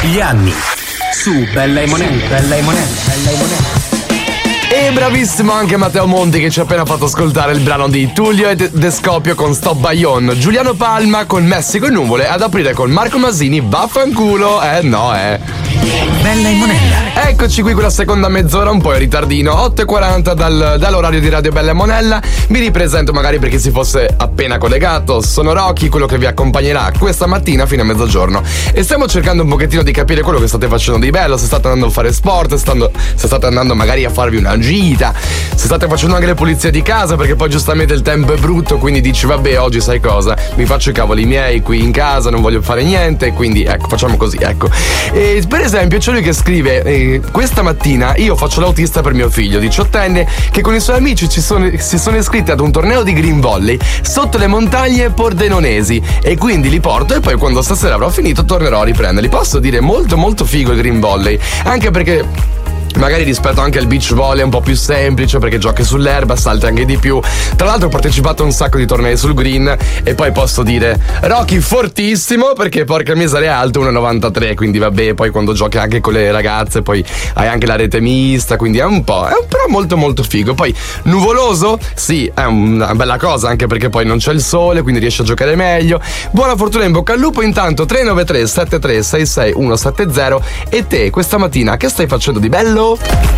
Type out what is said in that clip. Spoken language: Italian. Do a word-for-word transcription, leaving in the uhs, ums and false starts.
gli anni su Bella e Monella, Bella e Monella, Bella e Monella. E bravissimo anche Matteo Monti che ci ha appena fatto ascoltare il brano di Tullio e De, De Scopio con Stop Bayon, Giuliano Palma con Messico e Nuvole, ad aprire con Marco Masini, Vaffanculo. Eh no, eh. Bella e Monella. Eccoci qui con la seconda mezz'ora, un po' in ritardino, otto e quaranta dal, dall'orario di Radio Bella e Monella. Mi ripresento magari per chi si fosse appena collegato. Sono Rocky, quello che vi accompagnerà questa mattina fino a mezzogiorno. E stiamo cercando un pochettino di capire quello che state facendo di bello, se state andando a fare sport, stando, se state andando magari a farvi una gita, se state facendo anche le pulizie di casa, perché poi giustamente il tempo è brutto, quindi dici vabbè, oggi sai cosa, mi faccio i cavoli miei qui in casa, non voglio fare niente, quindi ecco, facciamo così, ecco. E per esempio c'è lui che scrive eh, questa mattina io faccio l'autista per mio figlio diciottenne che con i suoi amici ci sono, si sono iscritti ad un torneo di green volley sotto le montagne pordenonesi e quindi li porto e poi quando stasera avrò finito tornerò a riprenderli. Posso dire molto molto figo il green volley, anche perché magari rispetto anche al beach volley è un po' più semplice perché giochi sull'erba, salti anche di più. Tra l'altro ho partecipato a un sacco di tornei sul green e poi posso dire Rocky fortissimo perché porca miseria è alto uno virgola novantatré, quindi vabbè, poi quando giochi anche con le ragazze poi hai anche la rete mista, quindi è un po', è però molto molto figo. Poi nuvoloso? Sì, è una bella cosa anche perché poi non c'è il sole, quindi riesci a giocare meglio. Buona fortuna, in bocca al lupo. Intanto tre nove tre sette tre sei sei uno sette zero. E te questa mattina che stai facendo di bello?